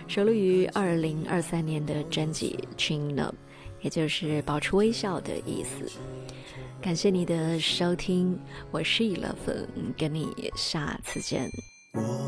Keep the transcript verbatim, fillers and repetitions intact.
收录于二零二三年的专辑 Chin Up， 也就是保持微笑的意思。感谢你的收听，我是以乐芬，跟你下次见。 我